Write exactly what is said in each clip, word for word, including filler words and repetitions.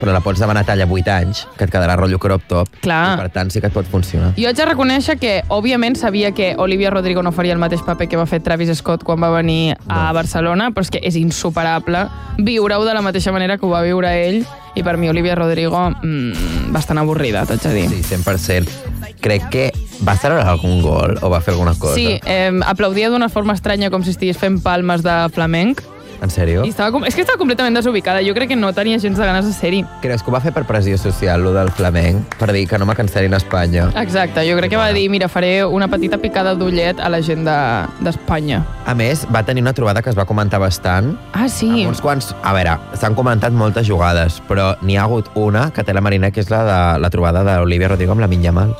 però la pots demanar talla vuit anys, que et quedarà rotllo crop top. Clar. I per tant sí que et pot funcionar. Jo haig de reconèixer que, òbviament, sabia que Olivia Rodrigo no faria el mateix paper que va fer Travis Scott quan va venir a No. Barcelona, però és que és insuperable viure-ho de la mateixa manera que ho va viure ell, i per mi Olivia Rodrigo mmm, bastant avorrida, t'haig de dir. Sí, cent per cent. Crec que va celebrar algun gol o va fer alguna cosa. Sí, eh, aplaudia d'una forma estranya com si estigués fent palmes de flamenc. En sèrio? I estava, com- és que estava completament desubicada. Jo crec que no tenia gens de ganes de ser-hi. Creus que ho va fer per pressió social, lo del flamenc, per dir que no me cansaré a Espanya? Exacte, jo crec que va dir, mira, faré una petita picada d'ullet a la gent de- d'Espanya. A més, va tenir una trobada que es va comentar bastant. Ah, sí? Amb uns quants... A veure, s'han comentat moltes jugades, però n'hi ha hagut una que té la Marina, que és la de la trobada d'Olivia Rodrigo amb la Yamal.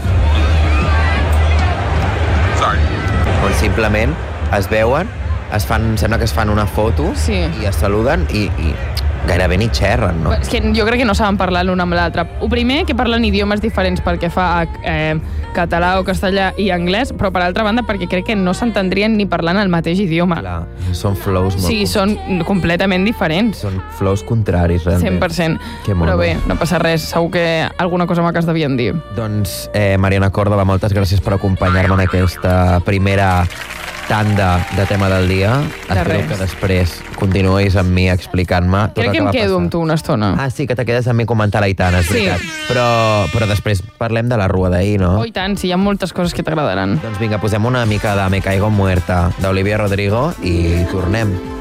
Sorry. On simplement es veuen, es fan, sembla que es fan una foto Sí. i es saluden i, i gairebé ni xerren, no? És que jo crec que no saben parlar l'un amb l'altre. El primer, que parlen idiomes diferents pel que fa a eh, català o castellà i anglès, però per altra banda perquè crec que no s'entendrien ni parlant el mateix idioma. Clar, són flows molt... Sí, són completament diferents. Són flows contraris, realment. cent per cent. Que mono. Però bé, no passa res. Segur que alguna cosa maca es devien dir. Doncs, eh, Mariana Córdoba, moltes gràcies per acompanyar-me en aquesta primera tanda de tema del dia. De Espero res. que després continuïs amb mi explicant-me tot Crec el que que em va quedo passar. amb tu una estona. Ah, sí, que te quedes amb mi a comentar l'Aitana, és Sí. veritat. Però, però després parlem de la rua d'ahir, no? Oh, i tant, sí, hi ha moltes coses que t'agradaran. Doncs vinga, posem una mica de Me Caigo Muerta d'Olivia Rodrigo i tornem.